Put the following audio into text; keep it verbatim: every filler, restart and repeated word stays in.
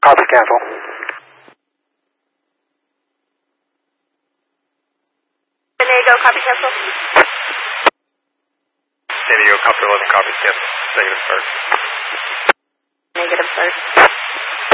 Copy, cancel. San Diego, copy, cancel. San Diego, copy eleven, copy, cancel. Negative start. Negative start.